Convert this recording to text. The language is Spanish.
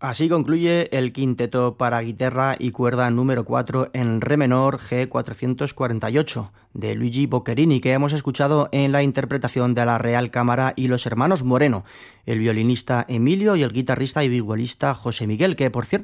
Así concluye el quinteto para guitarra y cuerda número 4 en re menor G448 de Luigi Boccherini, que hemos escuchado en la interpretación de la Real Cámara y los hermanos Moreno, el violinista Emilio y el guitarrista y vihuelista José Miguel, que por cierto